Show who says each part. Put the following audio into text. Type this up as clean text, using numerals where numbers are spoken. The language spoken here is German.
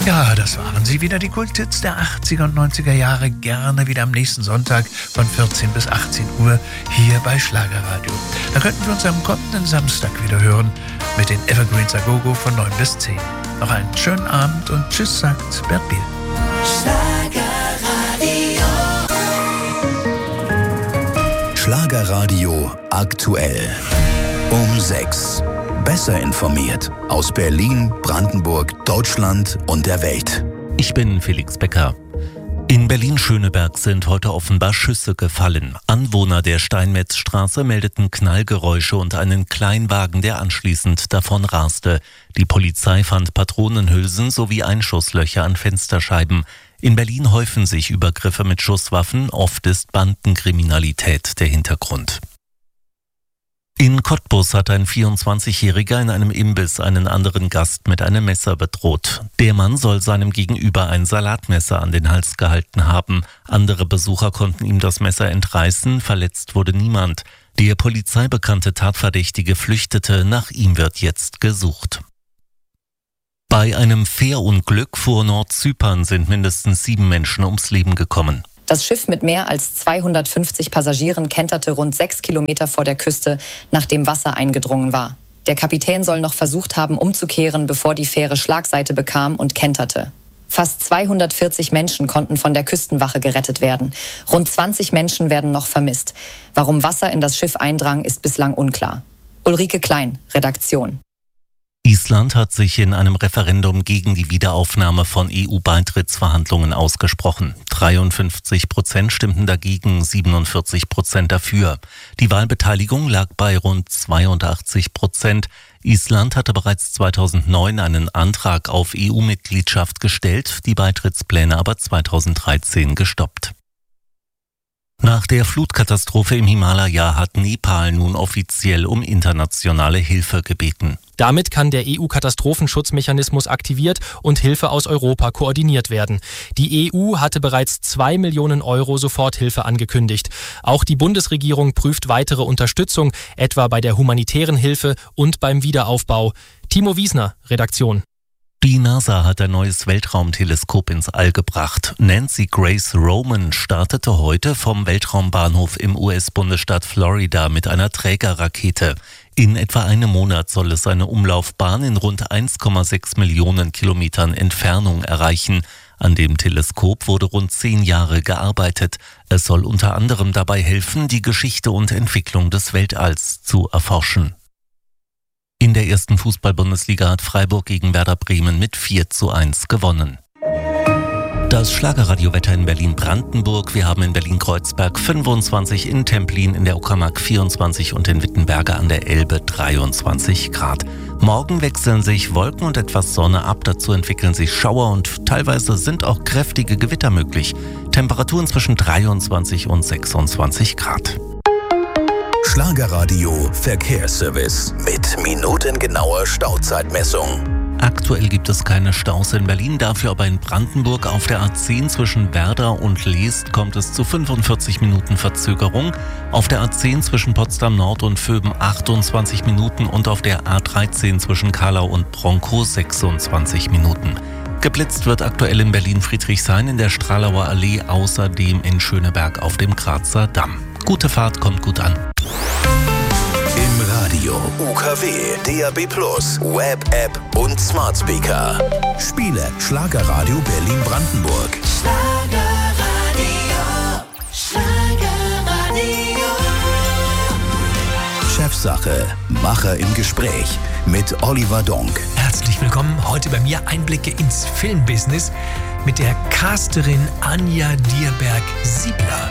Speaker 1: Ja, das waren sie wieder, die Kulthits der 80er und 90er Jahre. Gerne wieder am nächsten Sonntag von 14 bis 18 Uhr hier bei Schlagerradio. Da könnten wir uns am kommenden Samstag wieder hören mit den Evergreens Agogo von 9 bis 10. Noch einen schönen Abend und tschüss, sagt Bert Biel.
Speaker 2: Schlagerradio aktuell. Um 6. Besser informiert aus Berlin, Brandenburg, Deutschland und der Welt.
Speaker 3: Ich bin Felix Becker. In Berlin-Schöneberg sind heute offenbar Schüsse gefallen. Anwohner der Steinmetzstraße meldeten Knallgeräusche und einen Kleinwagen, der anschließend davon raste. Die Polizei fand Patronenhülsen sowie Einschusslöcher an Fensterscheiben. In Berlin häufen sich Übergriffe mit Schusswaffen, oft ist Bandenkriminalität der Hintergrund. In Cottbus hat ein 24-Jähriger in einem Imbiss einen anderen Gast mit einem Messer bedroht. Der Mann soll seinem Gegenüber ein Salatmesser an den Hals gehalten haben. Andere Besucher konnten ihm das Messer entreißen, verletzt wurde niemand. Der Polizei bekannte Tatverdächtige flüchtete, nach ihm wird jetzt gesucht. Bei einem Fährunglück vor Nordzypern sind mindestens 7 Menschen ums Leben gekommen.
Speaker 4: Das Schiff mit mehr als 250 Passagieren kenterte rund 6 Kilometer vor der Küste, nachdem Wasser eingedrungen war. Der Kapitän soll noch versucht haben, umzukehren, bevor die Fähre Schlagseite bekam und kenterte. Fast 240 Menschen konnten von der Küstenwache gerettet werden. Rund 20 Menschen werden noch vermisst. Warum Wasser in das Schiff eindrang, ist bislang unklar. Ulrike Klein, Redaktion.
Speaker 3: Island hat sich in einem Referendum gegen die Wiederaufnahme von EU-Beitrittsverhandlungen ausgesprochen. 53% stimmten dagegen, 47% dafür. Die Wahlbeteiligung lag bei rund 82%. Island hatte bereits 2009 einen Antrag auf EU-Mitgliedschaft gestellt, die Beitrittspläne aber 2013 gestoppt. Nach der Flutkatastrophe im Himalaya hat Nepal nun offiziell um internationale Hilfe gebeten.
Speaker 5: Damit kann der EU-Katastrophenschutzmechanismus aktiviert und Hilfe aus Europa koordiniert werden. Die EU hatte bereits 2 Millionen Euro Soforthilfe angekündigt. Auch die Bundesregierung prüft weitere Unterstützung, etwa bei der humanitären Hilfe und beim Wiederaufbau. Timo Wiesner, Redaktion.
Speaker 3: Die NASA hat ein neues Weltraumteleskop ins All gebracht. Nancy Grace Roman startete heute vom Weltraumbahnhof im US-Bundesstaat Florida mit einer Trägerrakete. In etwa einem Monat soll es seine Umlaufbahn in rund 1,6 Millionen Kilometern Entfernung erreichen. An dem Teleskop wurde rund 10 Jahre gearbeitet. Es soll unter anderem dabei helfen, die Geschichte und Entwicklung des Weltalls zu erforschen. In der ersten Fußball-Bundesliga hat Freiburg gegen Werder Bremen mit 4:1 gewonnen. Das Schlagerradiowetter in Berlin-Brandenburg. Wir haben in Berlin-Kreuzberg 25, in Templin, in der Uckermark 24 und in Wittenberge an der Elbe 23 Grad. Morgen wechseln sich Wolken und etwas Sonne ab. Dazu entwickeln sich Schauer und teilweise sind auch kräftige Gewitter möglich. Temperaturen zwischen 23 und 26 Grad.
Speaker 2: Schlagerradio Verkehrsservice mit minutengenauer Stauzeitmessung.
Speaker 3: Aktuell gibt es keine Staus in Berlin, dafür aber in Brandenburg. Auf der A10 zwischen Werder und Leest kommt es zu 45 Minuten Verzögerung. Auf der A10 zwischen Potsdam Nord und Vöben 28 Minuten und auf der A13 zwischen Kahlau und Bronkow 26 Minuten. Geblitzt wird aktuell in Berlin-Friedrichshain in der Stralauer Allee, außerdem in Schöneberg auf dem Grazer Damm. Gute Fahrt, kommt gut an.
Speaker 2: Im Radio, UKW, DAB+, Web-App und Smart Speaker. Spiele Schlagerradio Berlin-Brandenburg.
Speaker 6: Schlagerradio.
Speaker 2: Chefsache, Macher im Gespräch mit Oliver Donk.
Speaker 7: Herzlich willkommen. Heute bei mir Einblicke ins Filmbusiness mit der Casterin Anja Dierberg-Siebler.